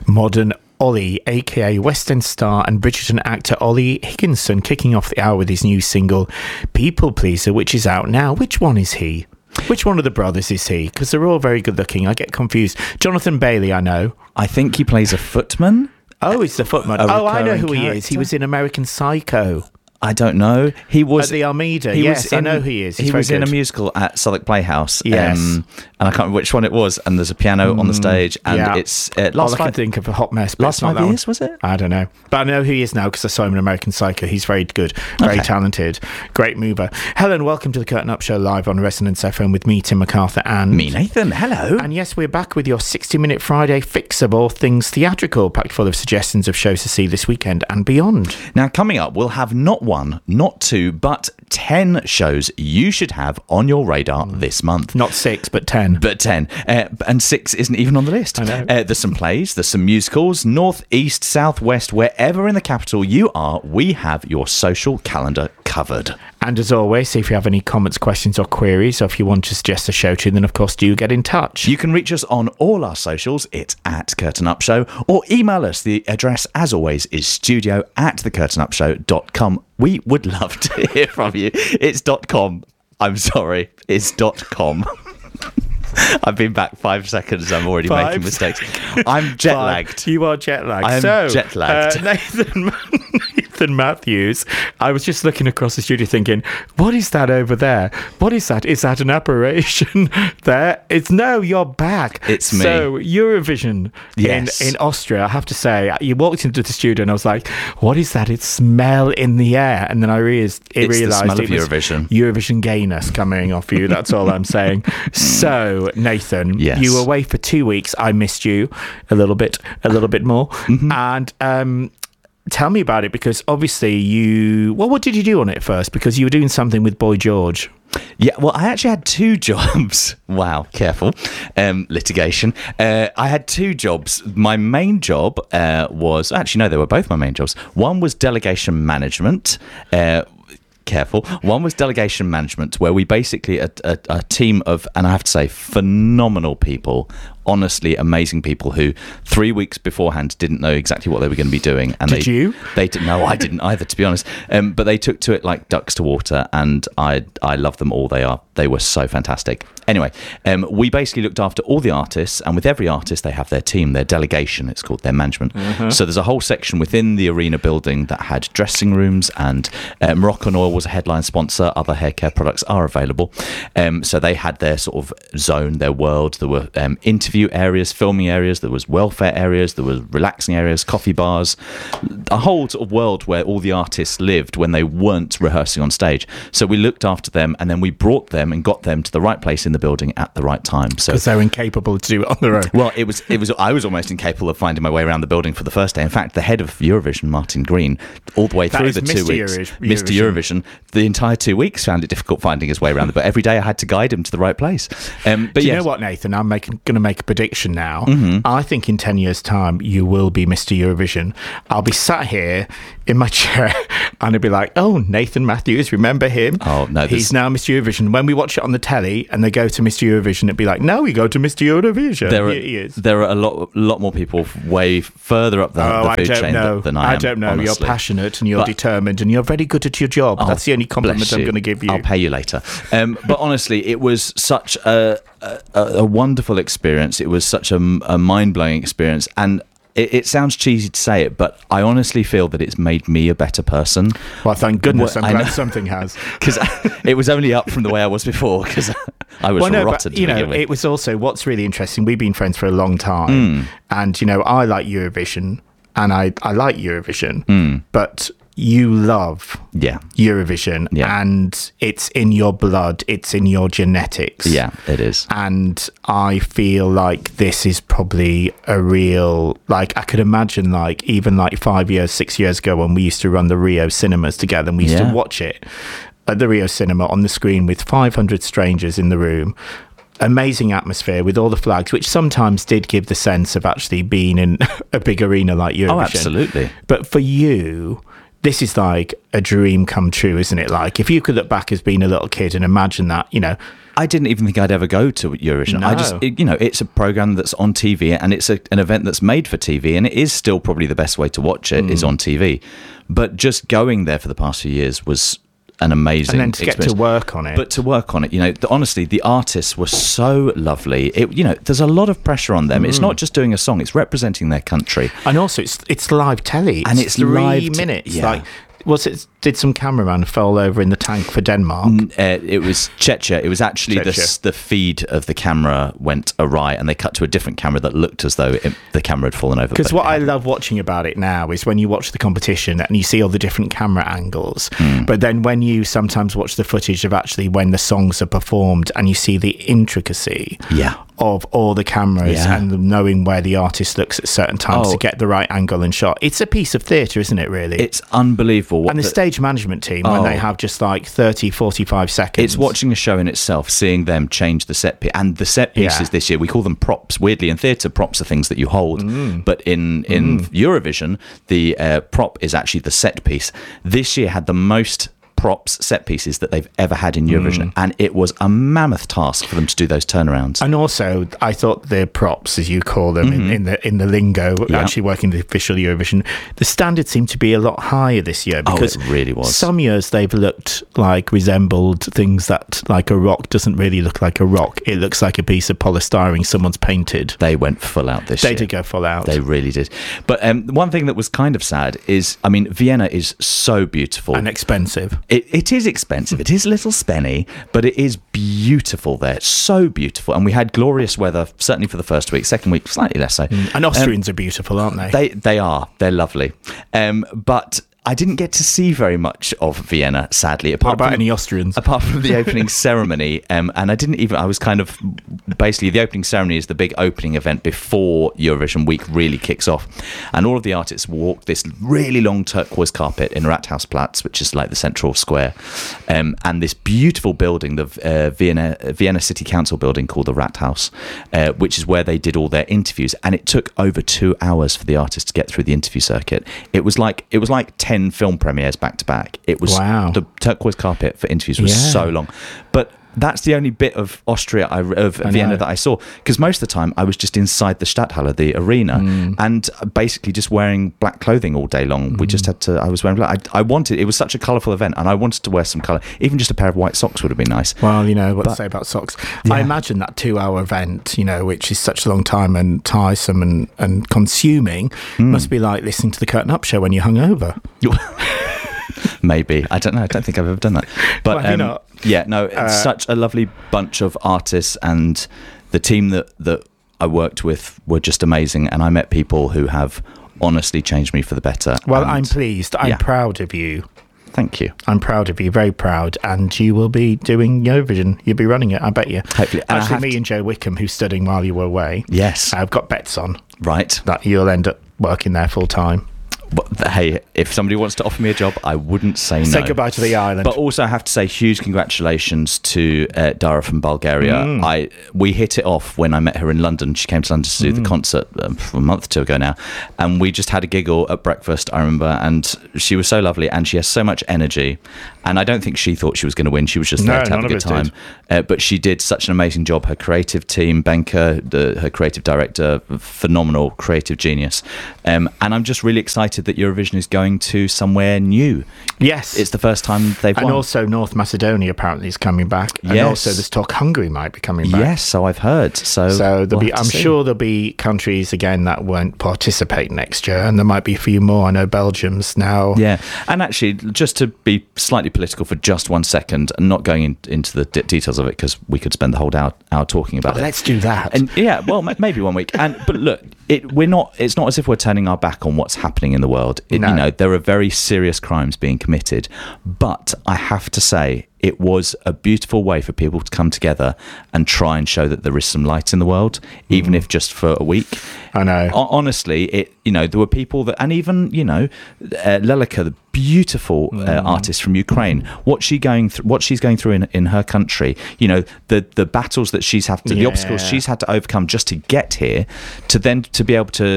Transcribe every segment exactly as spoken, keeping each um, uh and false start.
Modern Ollie, aka West End star and Bridgerton actor Ollie Higginson, kicking off the hour with his new single People Pleaser, which is out now. Which one is he? Which one of the brothers is he? Because they're all very good looking. I get confused. Jonathan Bailey, I know. I think he plays a footman. Oh, he's the footman. A Oh, I know who recurring he is. He character. was in American Psycho. I don't know. He was At the Armida. He Yes, was I in- know who he is. He's he very was in a good. musical at Southwark Playhouse. Yes. um, and I can't remember which one it was. And there's a piano on the stage, and yeah. it's uh, All last I can five, think of a hot mess. But last it's not five that years one. was it? I don't know. But I know who he is now because I saw him in American Psycho. He's very good, very Okay. talented, great mover. Helen, welcome to the Curtain Up Show live on Resonance F M with me, Tim MacArthur, and Me, Nathan. Hello. And yes, we're back with your sixty minute Friday fix of all things theatrical, packed full of suggestions of shows to see this weekend and beyond. Now, coming up, we'll have not one, not two, but ten shows you should have on your radar this month. Not six, but ten. But ten. Uh, and six isn't even on the list. I know. Uh, there's some plays, there's some musicals, north, east, south, west, wherever in the capital you are, we have your social calendar covered. And as always, if you have any comments, questions, or queries, or if you want to suggest a show to, then of course do get in touch. You can reach us on all our socials. It's at Curtain Up Show, or email us. The address, as always, is studio at the curtain up show dot com. We would love to hear from you. It's .com. I'm sorry. It's .com. I've been back five seconds. I'm already Five making mistakes. I'm jet Five. lagged. You are jet lagged. I am so, jet lagged. Uh, Nathan, Nathan Matthews, I was just looking across the studio thinking, what is that over there? What is that? Is that an apparition there? It's no, you're back. It's me. So, Eurovision Yes. in, in Austria, I have to say, you walked into the studio and I was like, what is that? It's smell in the air. And then I realized, it It's the realized smell it of was Eurovision. Eurovision gayness coming off you. That's all I'm saying. So, Nathan, Yes. you were away for two weeks. I missed you a little bit, a little bit more. Mm-hmm. And um, tell me about it, because obviously you. Well, what did you do on it first? Because you were doing something with Boy George. Yeah, well, I actually had two jobs. Wow, careful. Um, litigation. Uh, I had two jobs. My main job uh, was... Actually, no, they were both my main jobs. One was delegation management. Uh, careful. One was delegation management, where we basically... A, a, a team of, and I have to say, phenomenal people, honestly amazing people who three weeks beforehand didn't know exactly what they were going to be doing. And Did they, you? They didn't. No, I didn't either, to be honest. Um, but they took to it like ducks to water, and I I love them all. They are they were so fantastic. Anyway, um, we basically looked after all the artists, and with every artist they have their team, their delegation. It's called their management. Mm-hmm. So there's a whole section within the arena building that had dressing rooms, and uh, Moroccan Oil was a headline sponsor. Other hair care products are available. Um, so they had their sort of zone, their world. There were um, interview areas, filming areas, there was welfare areas, there was relaxing areas, coffee bars, a whole sort of world where all the artists lived when they weren't rehearsing on stage. So we looked after them, and then we brought them and got them to the right place in the building at the right time. So Because they're incapable to do it on their own. well, it was it was I was almost incapable of finding my way around the building for the first day. In fact, the head of Eurovision, Martin Green, all the way That through is the two Mister weeks, Eurovision. Mister Eurovision, the entire two weeks found it difficult finding his way around. But every day I had to guide him to the right place. Um, but Do you yes, know what, Nathan? I'm making, going to make a prediction now. Mm-hmm. I think in ten years' time, you will be Mister Eurovision. I'll be sat here in my chair and I'll be like, oh, Nathan Matthews, remember him? Oh, no, He's there's- now Mister Eurovision. When we watch it on the telly and they go to Mister Eurovision, it'd be like, no, we go to Mister Eurovision. there are Here he is. there are a lot lot more people way further up the, Oh, the I food don't chain know. than, than I am. I don't know. honestly. You're passionate and you're But- determined and you're very good at your job. Oh, That's the only compliment bless I'm you. going to give you. I'll pay you later. Um, but honestly, it was such a, a, a wonderful experience. It was such a, a mind-blowing experience. And it, it sounds cheesy to say it, but I honestly feel that it's made me a better person. Well, thank goodness. Well, I'm I glad know. something has. Because it was only up from the way I was before, because I was Well, no, rotten but, to you begin know, with. it was also what's really interesting. We've been friends for a long time, and you know, I like Eurovision, and I I like Eurovision, but you love Yeah. Eurovision, Yeah. and it's in your blood, it's in your genetics. Yeah, it is. And I feel like this is probably a real, like, I could imagine, like, even like five years, six years ago when we used to run the Rio cinemas together and we used Yeah. to watch it at the Rio cinema on the screen with five hundred strangers in the room. Amazing atmosphere with all the flags, which sometimes did give the sense of actually being in a big arena like Eurovision. Oh, absolutely. But for you, this is like a dream come true, isn't it? Like, if you could look back as being a little kid and imagine that, you know, I didn't even think I'd ever go to Eurovision. No. I just, it, you know, it's a program that's on T V, and it's a, an event that's made for T V, and it is still probably the best way to watch it mm. is on T V. But just going there for the past few years was an amazing and then to experience. get to work on it. But to work on it, you know, the, honestly, the artists were so lovely. It, you know, there's a lot of pressure on them. Mm. It's not just doing a song; it's representing their country. And also, it's it's live telly, it's and it's three live t- minutes. Yeah. Like, was it? Did some cameraman fall over in the tank for Denmark? Uh, it was Czechia. It was actually the, the feed of the camera went awry, and they cut to a different camera that looked as though it, the camera had fallen over. Because what I love watching about it now is when you watch the competition and you see all the different camera angles, mm. but then when you sometimes watch the footage of actually when the songs are performed and you see the intricacy yeah. of all the cameras yeah. and knowing where the artist looks at certain times oh. to get the right angle and shot. It's a piece of theatre, isn't it, really? It's unbelievable. What and the, the stage management team, oh. when they have just like thirty, forty-five seconds. It's watching a show in itself, seeing them change the set piece. And the set pieces yeah. this year, we call them props. Weirdly, in theatre, props are things that you hold. Mm. But in, in mm. Eurovision, the uh, prop is actually the set piece. This year had the most props, set pieces that they've ever had in Eurovision, mm. and it was a mammoth task for them to do those turnarounds. And also, I thought the props, as you call them, mm-hmm. in, in the in the lingo, yeah. actually working the official Eurovision, the standard seemed to be a lot higher this year because oh, it really was. Some years they've looked like resembled things that, like a rock doesn't really look like a rock. It looks like a piece of polystyrene someone's painted. They went full out this they year. They did go full out. They really did. But um, one thing that was kind of sad is, I mean, Vienna is so beautiful and expensive. It, it is expensive. It is a little spenny, but it is beautiful there. It's so beautiful. And we had glorious weather, certainly for the first week. Second week, slightly less so. Mm. And Austrians um, are beautiful, aren't they? They they are. They're lovely. Um, but I didn't get to see very much of Vienna, sadly. Apart what about from, any Austrians? Apart from the opening ceremony. Um, and I didn't even, I was kind of, basically the opening ceremony is the big opening event before Eurovision week really kicks off. And all of the artists walk this really long turquoise carpet in Rathausplatz, which is like the central square. Um, and this beautiful building, the uh, Vienna, Vienna City Council building called the Rathaus, uh, which is where they did all their interviews. And it took over two hours for the artists to get through the interview circuit. It was like, it was like ten film premieres back to back. It was wow. The turquoise carpet for interviews was yeah. so long, but that's the only bit of Austria I, of I Vienna know. that I saw, because most of the time I was just inside the Stadthalle, the arena, mm. and basically just wearing black clothing all day long. Mm. We just had to. I was wearing black. I, I wanted. It was such a colourful event, and I wanted to wear some colour. Even just a pair of white socks would have been nice. Well, you know what but, to say about socks. Yeah. I imagine that two-hour event, you know, which is such a long time and tiresome and and consuming, mm. must be like listening to the Curtain Up show when you're hungover. Maybe. I don't know. I don't think I've ever done that. But well, um, not. yeah, no, it's uh, such a lovely bunch of artists, and the team that, that I worked with were just amazing. And I met people who have honestly changed me for the better. Well, and, I'm pleased. I'm yeah. proud of you. Thank you. I'm proud of you, very proud. And you will be doing Eurovision. You'll be running it, I bet you. Hopefully. And Actually, me to... and Joe Wickham, who's studying while you were away. Yes. I've got bets on. Right. That you'll end up working there full time. But hey, if somebody wants to offer me a job, I wouldn't say no. Say goodbye to the island. But also, I have to say huge congratulations to uh, Dara from Bulgaria. Mm. I we hit it off when I met her in London. She came to London to do mm. the concert um, a month or two ago now, and we just had a giggle at breakfast, I remember, and she was so lovely, and she has so much energy. And I don't think she thought she was going to win. She was just there no, to have a good time. Uh, but she did such an amazing job. Her creative team, Benka, the, her creative director, phenomenal creative genius. Um, and I'm just really excited that Eurovision is going to somewhere new. Yes. It's the first time they've and won. And also North Macedonia apparently is coming back. And yes. also there's talk Hungary might be coming back. Yes, so I've heard. So, so there'll we'll be, I'm see. sure there'll be countries, again, that won't participate next year. And there might be a few more. I know Belgium's now. Yeah. And actually, just to be slightly political for just one second, and not going in, into the d- details of it, because we could spend the whole hour, hour talking about oh, it. Let's do that. And yeah, well, maybe one week. And But look, it, we're not. It's not as if we're turning our back on what's happening in the world. It, no. You know, there are very serious crimes being committed. But I have to say, it was a beautiful way for people to come together and try and show that there is some light in the world, even mm. if just for a week. I know. O- honestly, it. You know, there were people that, and even you know, uh, Lelika, the beautiful uh, mm. artist from Ukraine, what she going through, what she's going through in, in her country. You know, the the battles that she's had to, yeah. the obstacles she's had to overcome just to get here, to then to be able to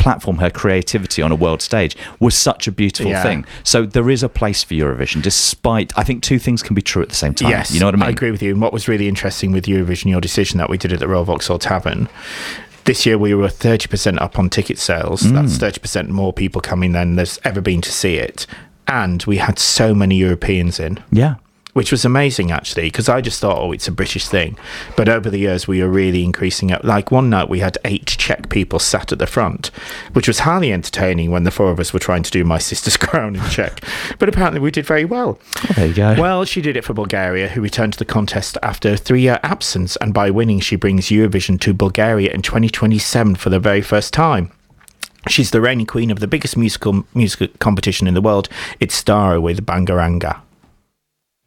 platform her creativity on a world stage was such a beautiful Yeah. thing. So there is a place for Eurovision, despite, I think two things can be true at the same time. Yes, You know what I mean? I agree with you. And what was really interesting with Eurovision, your decision that we did at the Royal Vauxhall Tavern, this year we were thirty percent up on ticket sales. Mm. That's thirty percent more people coming than there's ever been to see it. And we had so many Europeans in. Yeah. Which was amazing, actually, because I just thought, oh, it's a British thing. But over the years, we were really increasing it. Like one night, we had eight Czech people sat at the front, which was highly entertaining when the four of us were trying to do My Sister's Crown in Czech. But apparently, we did very well. Well, there you go. Well, she did it for Bulgaria, who returned to the contest after a three-year absence. And by winning, she brings Eurovision to Bulgaria in twenty twenty-seven for the very first time. She's the reigning queen of the biggest musical music competition in the world. It's Stara with Bangaranga.